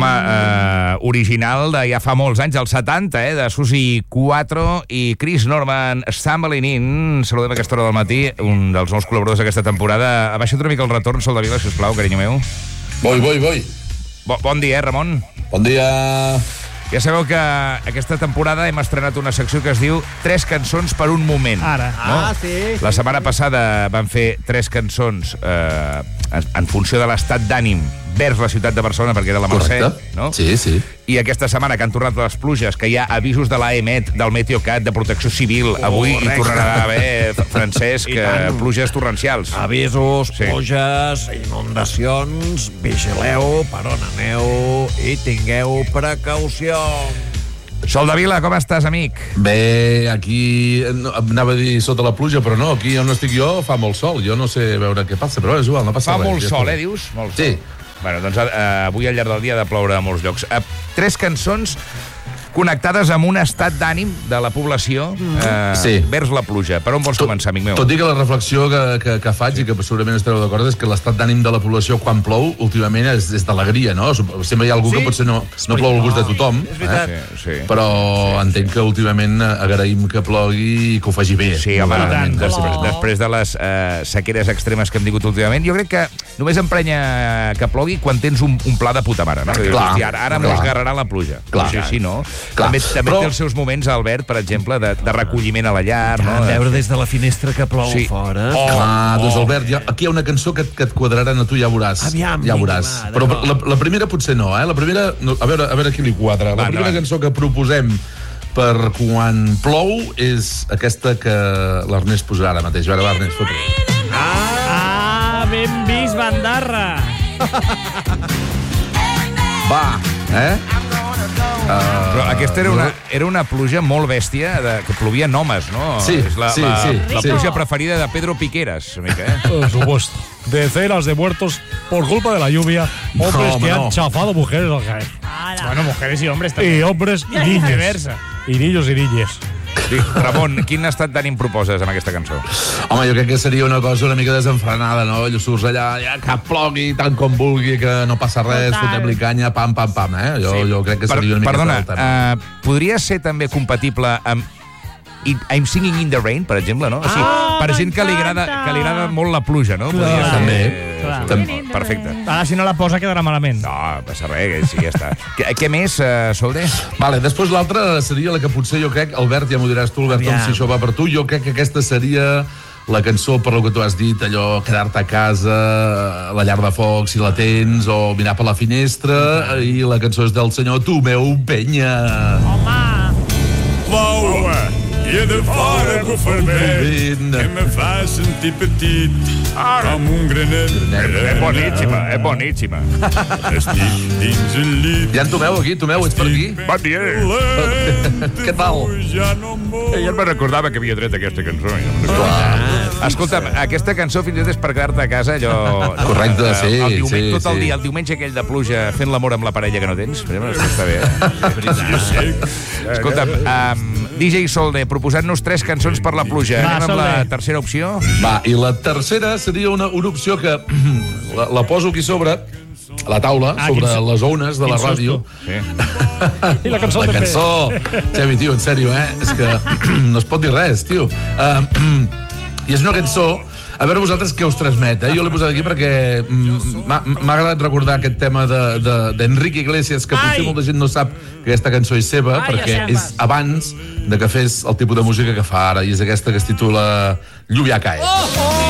Home, original de ja fa molts anys, als 70, de Susi Quatro i Chris Norman Stambalinin. Saludem a aquesta hora del matí, un dels nous col·laboradors d'aquesta temporada. Abaixa't una mica el retorn, Sol de Vila, sisplau, carinyo meu. Voy. Bon dia, Ramon. Bon dia. Ja sabeu que aquesta temporada hem estrenat una secció que es diu 3 cançons per un moment. Ara. No? Sí. La setmana passada vam fer 3 cançons en funció de l'estat d'ànim vers la ciutat de Barcelona, perquè era la Mercè, no? Sí. I aquesta setmana, que han tornat les pluges, que hi ha avisos de l'AEMET, del Meteocat, de Protecció Civil, avui hi tornarà a haver, Francesc, pluges torrencials. Avisos, pluges, inundacions, vigileu per on aneu i tingueu precaució. Sol de Vila, com estàs, amic? Bé, aquí anava a dir sota la pluja, però no, aquí on estic jo fa molt sol. Jo no sé veure què passa, però és igual, no passa res. Fa molt sol, dius? Molt sol. Sí. Bueno, doncs avui al llarg del dia ha de ploure a molts llocs. 3 cançons connectades amb un estat d'ànim de la població vers la pluja. Per on vols començar, amic meu? Tot i que la reflexió que faig, i que segurament estareu d'acord, és que l'estat d'ànim de la població quan plou, últimament és d'alegria, no? Sempre hi ha algú que potser no plou al gust de tothom, però entenc que últimament agraïm que plogui i que ho faci bé. Sí, home, després de les sequeres extremes que hem tingut últimament, jo crec que només emprenya que plogui quan tens un pla de puta mare, no? Ara m'ho esgarrarà la pluja. Sí, no? També té els seus moments, Albert, per exemple, de recolliment a la llar. Veure des de la finestra que plou fora. Doncs, Albert, aquí hi ha una cançó que et quadraran a tu, ja veuràs. Ja veuràs. Però la primera potser no, La primera, a veure qui li quadra. La primera cançó que proposem per quan plou és aquesta que l'Ernest posarà ara mateix. A veure, Ernest, fot-ho. Ben vist, Bandarra. Va, Però aquesta era una pluja molt bèstia, que plovia en homes, no? Sí. És la pluja preferida de Pedro Piqueras, una mica, Por supuesto. Decenas de muertos por culpa de la lluvia. Hombres que han chafado mujeres al caer. Bueno, mujeres y hombres también. Y hombres y niños. Y niños y niñas. Ramon, quin estat d'ànim proposes amb aquesta cançó? Home, jo crec que seria una cosa una mica desenfrenada, no? Surts allà, que plogui tant com vulgui, que no passa res, fotem-li canya, pam, Jo crec que seria una mica... Perdona, podria ser també compatible amb I'm Singing in the Rain, per exemple, no? Per gent que li agrada molt la pluja, no? També. Perfecte. Ara, si no la posa, quedarà malament. No, passa res, sí, ja està. Què més, Solde? Vale, després l'altra seria la que potser jo crec, Albert, ja m'ho diràs tu, Albert, si això va per tu, jo crec que aquesta seria la cançó per lo que tu has dit, allò, quedar-te a casa, la llar de foc, si la tens, o mirar per la finestra, i la cançó és del senyor Tomeu Penya. Plou i de fora bufa el vent que me fa sentir petit com un granet. És boníssima. Estic dins el llit. Hi ha en Tomeu aquí? Tomeu, ets per aquí? Bon dia. Què tal? Ja no Ja em recordava que havia tret aquesta cançó. Escolta'm, aquesta cançó fins i tot és per quedar-te a casa, allò... Correcte, sí. Tot el dia, el diumenge aquell de pluja, fent l'amor amb la parella que no tens. Està bé, Escolta'm, DJ Solde, proposant-nos 3 cançons per la pluja. Anem amb la tercera opció? Va, i la tercera seria una opció que la poso aquí sobre a la taula, sobre les ones de la ràdio. I la cançó també. La cançó! Xavi, tio, en sèrio, és que no es pot dir res, tio. I és una cançó... A veure vosaltres què us transmet, Jo l'he posat aquí perquè m'ha agradat recordar aquest tema d'Enrique Iglesias, que potser molta gent no sap que aquesta cançó és seva, perquè és abans de que fes el tipus de música que fa ara, i és aquesta que es titula Lluvia cae.